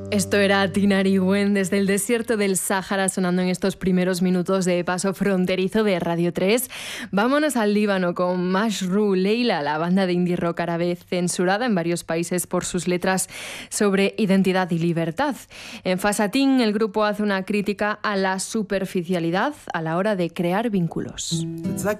Esto era Tinari Wen desde el desierto del Sáhara, sonando en estos primeros minutos de paso fronterizo de Radio 3. Vámonos al Líbano con Mashru Leila, la banda de indie rock árabe censurada en varios países por sus letras sobre identidad y libertad. En Fasatin, el grupo hace una crítica a la superficialidad a la hora de crear vínculos.